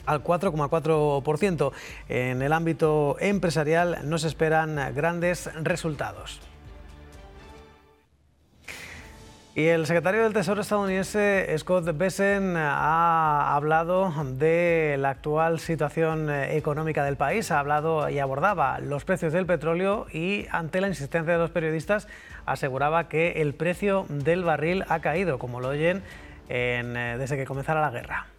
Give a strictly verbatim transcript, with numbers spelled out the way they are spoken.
al cuatro coma cuatro por ciento. En el ámbito empresarial no se esperan grandes resultados. Y el secretario del Tesoro estadounidense, Scott Bessent, ha hablado de la actual situación económica del país, ha hablado y abordaba los precios del petróleo y, ante la insistencia de los periodistas, aseguraba que el precio del barril ha caído, como lo oyen, en, desde que comenzara la guerra.